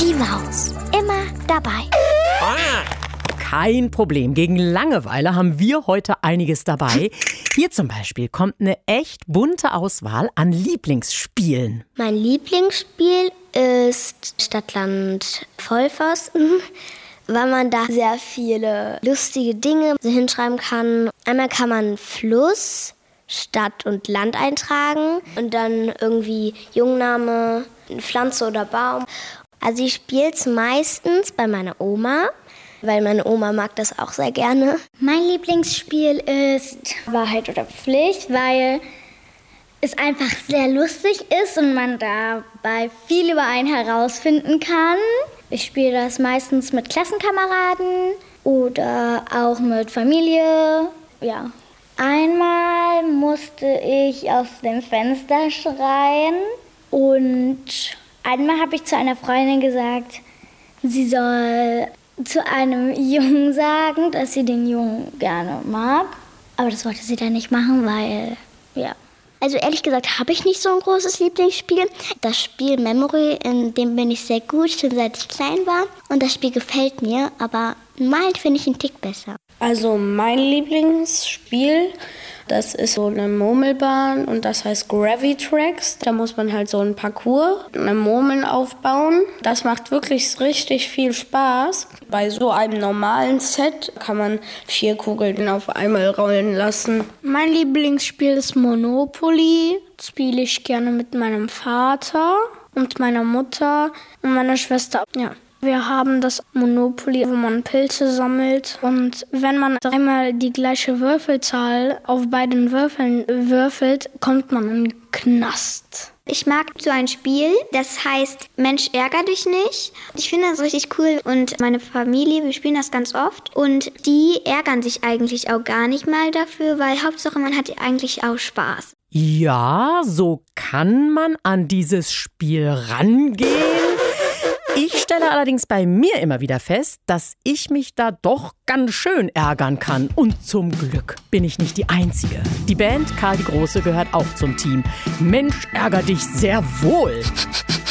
Die Maus. Immer dabei. Kein Problem. Gegen Langeweile haben wir heute einiges dabei. Hier zum Beispiel kommt eine echt bunte Auswahl an Lieblingsspielen. Mein Lieblingsspiel ist Stadtland Vollpfosten, weil man da sehr viele lustige Dinge hinschreiben kann. Einmal kann man Fluss, Stadt und Land eintragen und dann irgendwie Jungname, Pflanze oder Baum. Also ich spiele es meistens bei meiner Oma, weil meine Oma mag das auch sehr gerne. Mein Lieblingsspiel ist Wahrheit oder Pflicht, weil es einfach sehr lustig ist und man dabei viel über einen herausfinden kann. Ich spiele das meistens mit Klassenkameraden oder auch mit Familie. Ja. Einmal musste ich aus dem Fenster schreien und einmal habe ich zu einer Freundin gesagt, sie soll zu einem Jungen sagen, dass sie den Jungen gerne mag. Aber das wollte sie dann nicht machen, weil, ja. Also ehrlich gesagt habe ich nicht so ein großes Lieblingsspiel. Das Spiel Memory, in dem bin ich sehr gut, schon seit ich klein war. Und das Spiel gefällt mir, aber meinen finde ich einen Tick besser. Also mein Lieblingsspiel, das ist so eine Murmelbahn und das heißt Gravitrax. Da muss man halt so ein Parcours, eine Murmeln aufbauen. Das macht wirklich richtig viel Spaß. Bei so einem normalen Set kann man 4 Kugeln auf einmal rollen lassen. Mein Lieblingsspiel ist Monopoly. Das spiele ich gerne mit meinem Vater und meiner Mutter und meiner Schwester. Ja. Wir haben das Monopoly, wo man Pilze sammelt. Und wenn man dreimal die gleiche Würfelzahl auf beiden Würfeln würfelt, kommt man in den Knast. Ich mag so ein Spiel, das heißt Mensch, ärger dich nicht. Ich finde das richtig cool und meine Familie, wir spielen das ganz oft. Und die ärgern sich eigentlich auch gar nicht mal dafür, weil Hauptsache man hat eigentlich auch Spaß. Ja, so kann man an dieses Spiel rangehen. Ich stelle allerdings bei mir immer wieder fest, dass ich mich da doch ganz schön ärgern kann. Und zum Glück bin ich nicht die Einzige. Die Band Karl die Große gehört auch zum Team. Mensch, ärger dich sehr wohl.